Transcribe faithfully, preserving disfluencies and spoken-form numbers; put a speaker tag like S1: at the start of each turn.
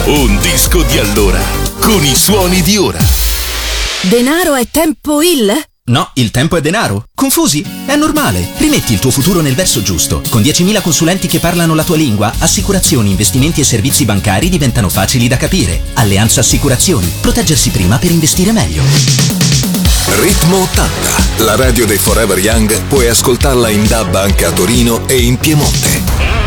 S1: Un disco di allora, con i suoni di ora.
S2: Denaro è tempo il?
S3: No, il tempo è denaro. Confusi? È normale. Rimetti il tuo futuro nel verso giusto. Con diecimila consulenti che parlano la tua lingua, assicurazioni, investimenti e servizi bancari diventano facili da capire. Alleanza Assicurazioni. Proteggersi prima per investire meglio.
S1: Ritmo ottanta. La radio dei Forever Young puoi ascoltarla in D A B anche a Torino e in Piemonte.